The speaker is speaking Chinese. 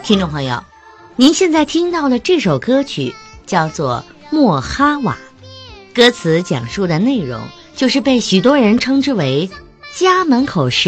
听众朋友，您现在听到的这首歌曲叫做《莫哈瓦》，歌词讲述的内容就是被许多人称之为家门口时